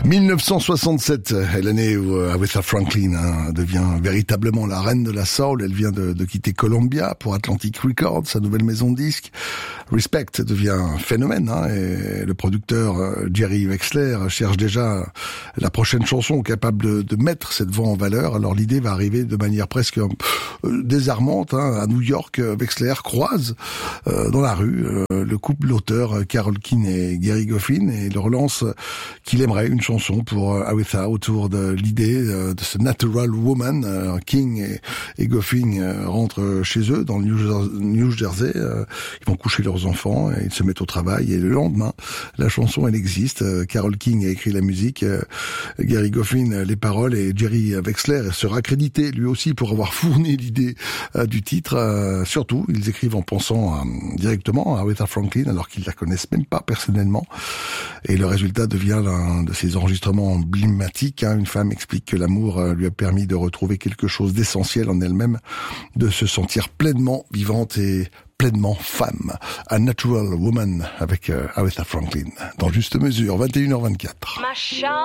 1967 est l'année où Aretha Franklin devient véritablement la reine de la soul. Elle vient de quitter Columbia pour Atlantic Records, sa nouvelle maison de disques. Respect devient un phénomène et le producteur Jerry Wexler cherche déjà la prochaine chanson capable de mettre cette voix en valeur. Alors l'idée va arriver de manière presque désarmante. À New York, Wexler croise dans la rue le couple d'auteurs Carole King et Gerry Goffin et leur lance qu'il aimerait une chanson pour Aretha autour de l'idée de ce Natural Woman. King et Goffin rentrent chez eux dans le New Jersey. Ils vont coucher leurs enfants et ils se mettent au travail. Et le lendemain, la chanson, elle existe. Carole King a écrit la musique, Gerry Goffin les paroles et Jerry Wexler sera crédité lui aussi pour avoir fourni l'idée du titre. Surtout, ils écrivent en pensant directement à Aretha Franklin alors qu'ils la connaissent même pas personnellement. Et le résultat devient l'un de ces enregistrements emblématiques. Une femme explique que l'amour lui a permis de retrouver quelque chose d'essentiel en elle-même, de se sentir pleinement vivante et pleinement femme. A Natural Woman avec Aretha Franklin. Dans Juste Mesure, 21h24.